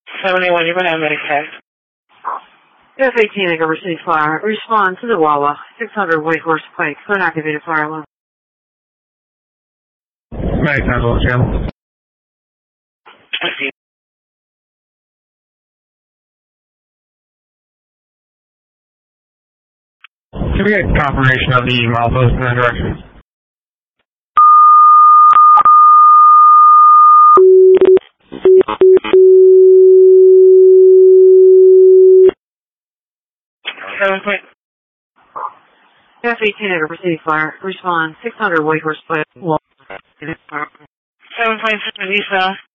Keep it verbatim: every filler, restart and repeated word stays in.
seventy-one, you're going to have Medicare. F eighteen, Lake River City Fire. Respond to the Wawa. six hundred White Horse Pike. Unactivated fire alarm. Medicare, Jim. Can we get confirmation of the milepost in that direction? Seven point. F eighteen, Lake River City Fire. Respond six hundred White Horse Pike. Seven point seven eastbound.